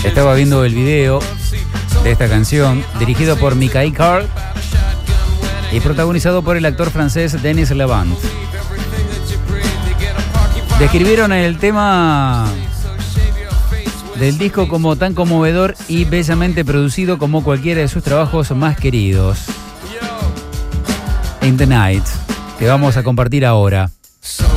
Estaba viendo el video de esta canción, dirigido por Michael Carl y protagonizado por el actor francés Denis Lavant. Describieron el tema del disco como tan conmovedor y bellamente producido como cualquiera de sus trabajos más queridos. In the Night, que vamos a compartir ahora.